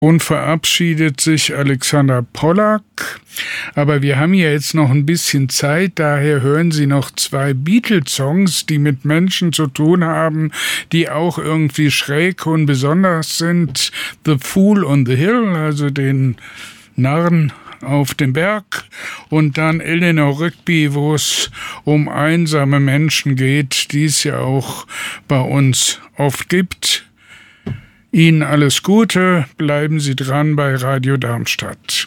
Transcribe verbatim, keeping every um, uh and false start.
und verabschiedet sich Alexander Pollack. Aber wir haben ja jetzt noch ein bisschen Zeit, daher hören Sie noch zwei Beatles-Songs, die mit Menschen zu tun haben, die auch irgendwie schräg und besonders sind. The Fool on the Hill, also den Narren auf dem Berg, und dann Eleanor Rigby, wo es um einsame Menschen geht, die es ja auch bei uns oft gibt. Ihnen alles Gute, bleiben Sie dran bei Radio Darmstadt.